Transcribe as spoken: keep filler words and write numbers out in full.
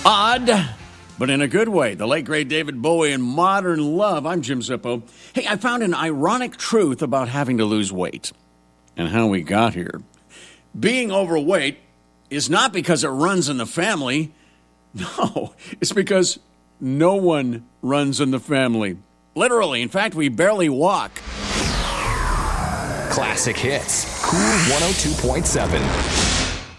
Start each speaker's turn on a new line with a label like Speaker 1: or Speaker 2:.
Speaker 1: Odd, but in a good way. The late, great David Bowie and Modern Love. I'm Jim Zippo. Hey, I found an ironic truth about having to lose weight and how we got here. Being overweight is not because it runs in the family. No, it's because no one runs in the family. Literally. In fact, we barely walk.
Speaker 2: Classic Hits. Cool one oh two point seven.